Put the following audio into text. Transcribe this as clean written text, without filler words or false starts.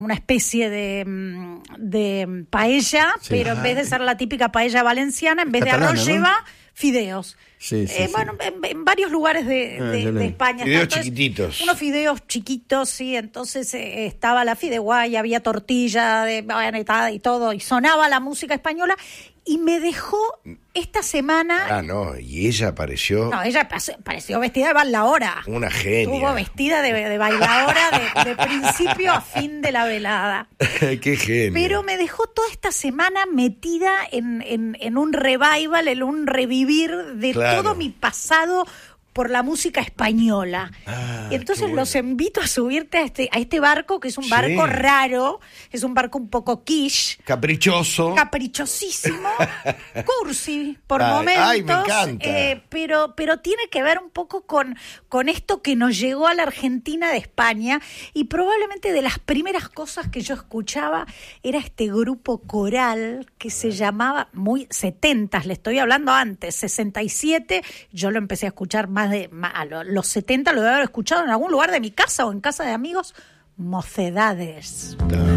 una especie de paella, Sí. pero en vez de ser la típica paella valenciana, en vez de Catalana, arroz ¿no? lleva fideos. Sí, sí, Bueno, en varios lugares de yo leí. España. Fideos Entonces, chiquititos. unos fideos chiquitos, sí. Entonces estaba la fideuá y había tortilla y todo, y sonaba la música española, y me dejó esta semana. No, y ella apareció No, ella pareció vestida de bailaora. una genia. Estuvo vestida de bailaora de principio a fin de la velada. Qué genio. Pero me dejó toda esta semana metida en un revival, en un revivir de Claro. todo mi pasado por la música española. Y entonces qué bueno. los invito a subirte a este barco, que es un barco Sí. raro, es un barco un poco quiche, Caprichoso. caprichosísimo, cursi por Ay, momentos, ay, me encanta. pero tiene que ver un poco con esto que nos llegó a la Argentina de España, y probablemente de las primeras cosas que yo escuchaba era este grupo coral que se llamaba, muy 70s, le estoy hablando antes, 67, yo lo empecé a escuchar a los 70 lo debo haber escuchado en algún lugar de mi casa o en casa de amigos, Mocedades.